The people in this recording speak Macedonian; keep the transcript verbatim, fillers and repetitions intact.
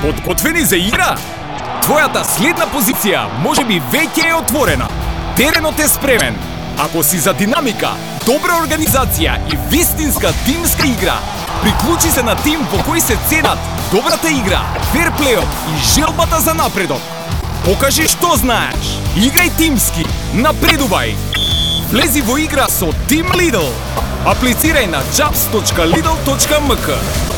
Подготвени за игра? Твојата следна позиција можеби веќе е отворена. Теренот е спремен. Ако си за динамика, добра организација и вистинска тимска игра, приклучи се на тим во кој се ценат добрата игра, ферплејот и желбата за напредок. Покажи што знаеш. Играј тимски. Напредувај. Влези во игра со Тим Лидл. Аплицирај на джабс точка лидл точка ем ка.